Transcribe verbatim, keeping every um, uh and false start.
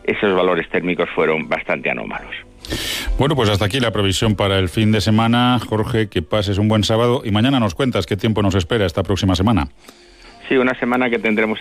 esos valores térmicos fueron bastante anómalos. Bueno, pues hasta aquí la previsión para el fin de semana. Jorge, que pases un buen sábado y mañana nos cuentas qué tiempo nos espera esta próxima semana. Sí, una semana que tendremos